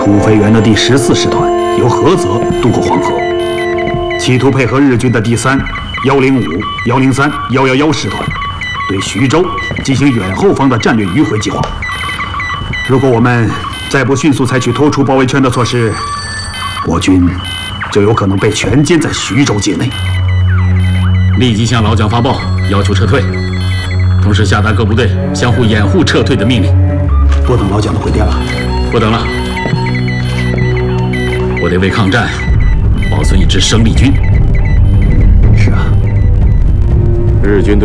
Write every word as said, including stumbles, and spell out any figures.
土肥原的第十四师团由菏泽渡过黄河，企图配合日军的第三、幺零五、幺零三、幺幺幺师团，对徐州进行远后方的战略迂回计划。如果我们再不迅速采取脱出包围圈的措施，我军就有可能被全歼在徐州境内。 立即向老蒋发报，要求撤退，同时下达各部队相互掩护撤退的命令。 不等老蒋的回电了。 不等了，我得为抗战保存一支生力军。 是啊， 日军对